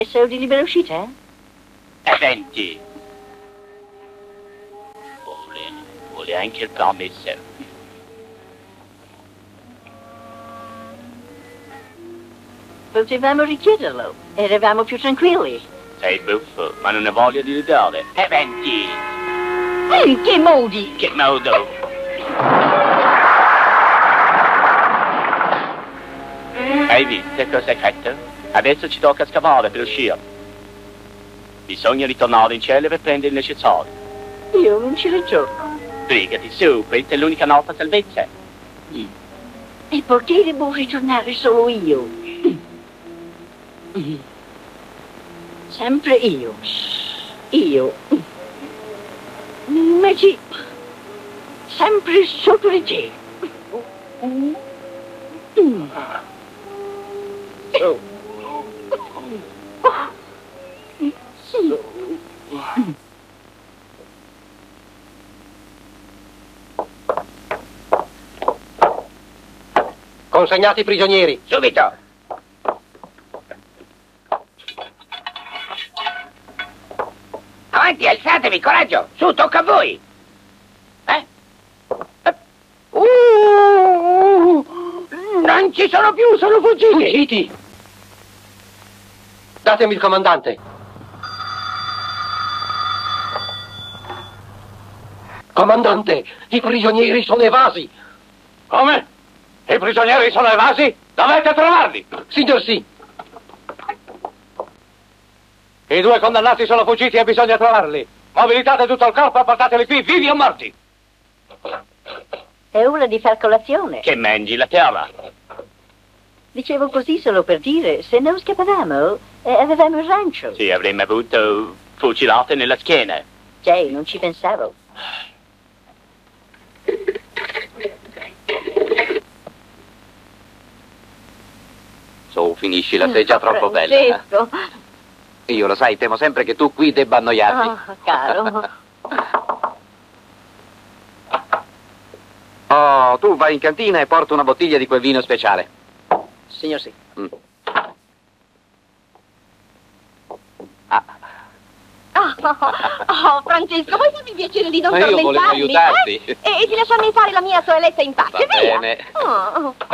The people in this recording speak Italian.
Sei di libera uscita, E 20. Vuole anche il permesso. Potevamo richiederlo. Eravamo più tranquilli. Sei buffo, ma non ho voglia di ridere. E 20. In che modi? Che modo? Hai visto cosa hai fatto? Adesso ci tocca scavare per uscire. Bisogna ritornare in cielo per prendere il necessario. Io non ci ragiono. Brigati su, questa è l'unica nostra salvezza. E perché devo ritornare solo io? Sempre io. Io. Ma sì, sempre sotto di te. Consegnate i prigionieri. Subito! Avanti, alzatevi, coraggio! Su, tocca a voi! Non ci sono più, sono fuggiti! Fuggiti! Datemi il comandante. Comandante, i prigionieri sono evasi. Come? I prigionieri sono evasi? Dovete trovarli! Signor sì. I due condannati sono fuggiti e bisogna trovarli. Mobilitate tutto il corpo e portateli qui, vivi o morti. È ora di far colazione. Che mangi la terra? Dicevo così solo per dire, se non scappavamo, avevamo il rancio. Sì, avremmo avuto fucilate nella schiena. Non ci pensavo. Su, finiscila, sei già troppo bella. Io lo sai, temo sempre che tu qui debba annoiarti. Oh, caro. Oh, tu vai in cantina e porta una bottiglia di quel vino speciale. Signor sì. Francesco, vuoi farmi piacere di non Ma io volevo tormentarmi? aiutarti. E di lasciarmi fare la mia toeletta in pace, Va via? bene. Oh.